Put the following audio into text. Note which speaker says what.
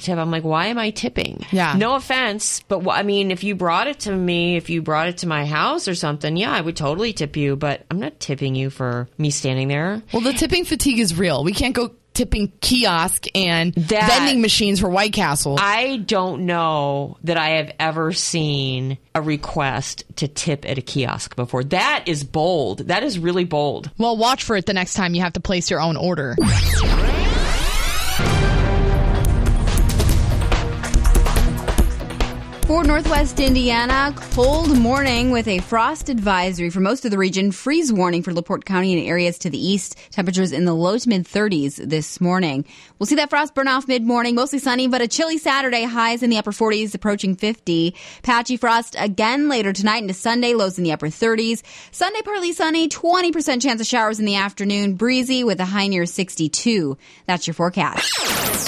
Speaker 1: tip. I'm like, why am I tipping?
Speaker 2: Yeah.
Speaker 1: No offense, but I mean, if you brought it to me, if you brought it to my house or something, yeah, I would totally tip you, but I'm not tipping you for me standing there.
Speaker 2: Well, the tipping fatigue is real. We can't go tipping kiosk and vending machines for White Castle.
Speaker 1: I don't know that I have ever seen a request to tip at a kiosk before. That is bold. That is really bold.
Speaker 3: Well, watch for it the next time you have to place your own order.
Speaker 4: For Northwest Indiana, cold morning with a frost advisory for most of the region. Freeze warning for LaPorte County and areas to the east. Temperatures in the low to mid 30s this morning. We'll see that frost burn off mid-morning. Mostly sunny, but a chilly Saturday. Highs in the upper 40s, approaching 50. Patchy frost again later tonight into Sunday. Lows in the upper 30s. Sunday partly sunny. 20% chance of showers in the afternoon. Breezy with a high near 62. That's your forecast.